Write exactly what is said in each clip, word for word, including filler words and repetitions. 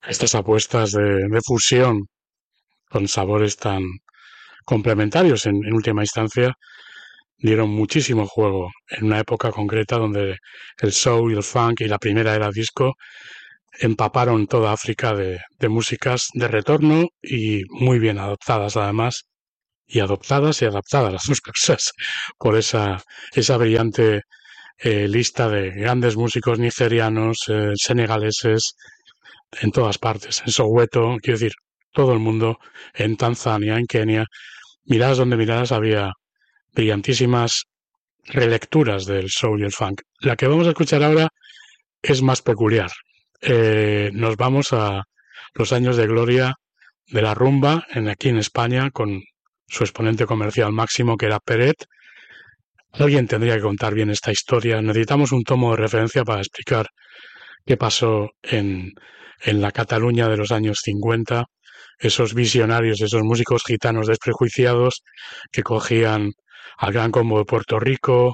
estas apuestas de, de fusión con sabores tan complementarios en, en última instancia dieron muchísimo juego en una época concreta donde el soul y el funk y la primera era disco empaparon toda África de, de músicas de retorno y muy bien adaptadas además, y adoptadas y adaptadas las dos cosas por esa, esa brillante eh, lista de grandes músicos nigerianos, eh, senegaleses, en todas partes, en Soweto, quiero decir, todo el mundo, en Tanzania, en Kenia, miradas donde miradas había brillantísimas relecturas del soul y el funk. La que vamos a escuchar ahora es más peculiar. Eh, nos vamos a los años de gloria de la rumba en, aquí en España con su exponente comercial máximo que era Peret. Alguien tendría que contar bien esta historia. Necesitamos un tomo de referencia para explicar qué pasó en, en la Cataluña de los años cincuenta. Esos visionarios, esos músicos gitanos desprejuiciados que cogían al Gran Combo de Puerto Rico,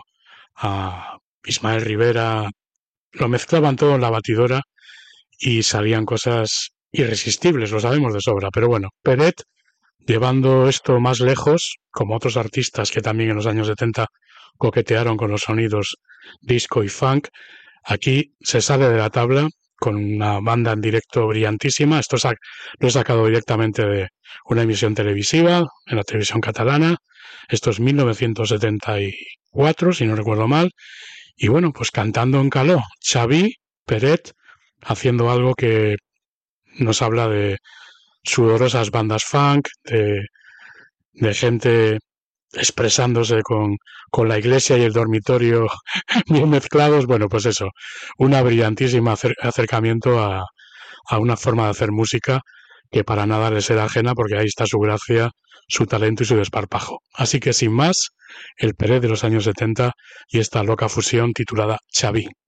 a Ismael Rivera, lo mezclaban todo en la batidora y salían cosas irresistibles, lo sabemos de sobra. Pero bueno, Peret, llevando esto más lejos, como otros artistas que también en los años setenta coquetearon con los sonidos disco y funk, aquí se sale de la tabla con una banda en directo brillantísima. Esto lo he sacado directamente de una emisión televisiva en la televisión catalana. Esto es mil novecientos setenta y cuatro, si no recuerdo mal. Y bueno, pues cantando en caló, Xavi, Peret, haciendo algo que nos habla de sudorosas bandas funk, de, de gente expresándose con, con la iglesia y el dormitorio bien mezclados. Bueno, pues eso, una brillantísima acer acercamiento a, a una forma de hacer música que para nada les era ajena, porque ahí está su gracia, su talento y su desparpajo. Así que sin más, el Peret de los años setenta y esta loca fusión titulada Xavi.